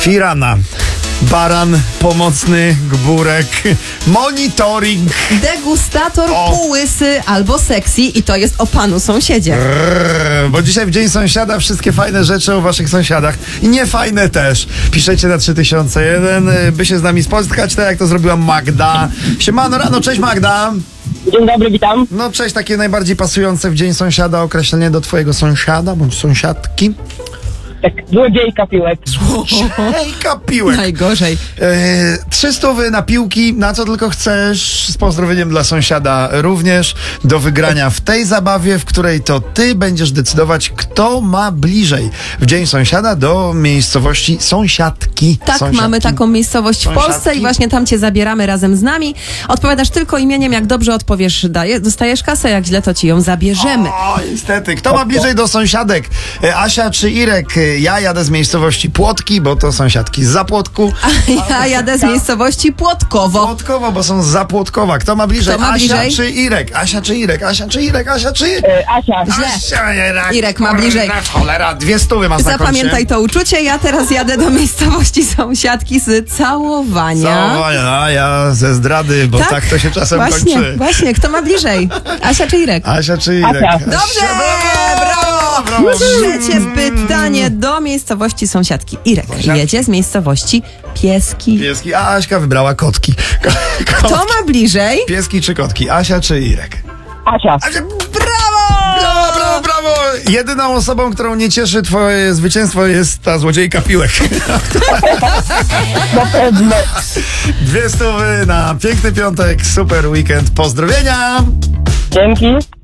Firana. Baran, pomocny gbúrek, monitoring. Degustator półłysy albo sexy i to jest o panu sąsiedzie. Bo dzisiaj w Dzień Sąsiada wszystkie fajne rzeczy o waszych sąsiadach i niefajne też. Piszecie na 3001, by się z nami spotkać, tak jak to zrobiła Magda. Siemano rano, cześć Magda. Dzień dobry, witam. No cześć, takie najbardziej pasujące w Dzień Sąsiada określenie do twojego sąsiada bądź sąsiadki. Tak, złodziejka piłek. Złodziejka piłek. Najgorzej. 300 na piłki, na co tylko chcesz, z pozdrowieniem dla sąsiada również, do wygrania w tej zabawie, w której to ty będziesz decydować, kto ma bliżej w Dzień Sąsiada do miejscowości sąsiadki. Tak, mamy taką miejscowość w Polsce i właśnie tam cię zabieramy razem z nami. Odpowiadasz tylko imieniem, jak dobrze odpowiesz, dostajesz kasę, jak źle, to ci ją zabierzemy. O, niestety. Kto ma bliżej do sąsiadek? Asia czy Irek? Ja jadę z miejscowości Płotki, bo to sąsiadki z Zapłotku. A ja jadę z miejscowości Płotkowo. Płotkowo, bo są z Zapłotkowa. Kto ma bliżej? Kto ma Asia bliżej? czy Irek? Asia czy Irek? Asia czy Irek? Asia czy Irek? Asia. Źle. Asia, Irek ma bliżej. Cholera, 200 masz na koncie. Zapamiętaj to uczucie. Ja teraz jadę do miejscowości sąsiadki z całowania. A ja ze zdrady, bo tak to się czasem kończy. Właśnie, kto ma bliżej? Asia czy Irek? Asia czy Irek? Asia. Dobrze! Brawo! Brawo! Trzecie pytanie do miejscowości sąsiadki. Irek jedzie z miejscowości Pieski. Pieski, a Aśka wybrała kotki. Kto ma bliżej? Pieski czy kotki? Asia czy Irek? Asia. Asia, Brawo! brawo, brawo, brawo! Jedyną osobą, którą nie cieszy twoje zwycięstwo, jest ta złodziejka piłek. Na pewno. 200 na piękny piątek, super weekend. Pozdrowienia! Dzięki.